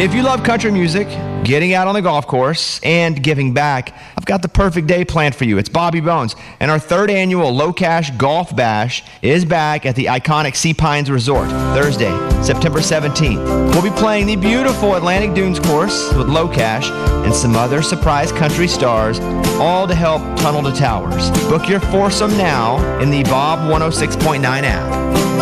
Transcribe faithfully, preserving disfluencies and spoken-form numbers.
If you love country music, getting out on the golf course, and giving back, I've got the perfect day planned for you. It's Bobby Bones, and our third annual Low Cash Golf Bash is back at the iconic Sea Pines Resort, Thursday, September seventeenth. We'll be playing the beautiful Atlantic Dunes course with Low Cash and some other surprise country stars, all to help Tunnel to Towers. Book your foursome now in the Bob one oh six point nine app.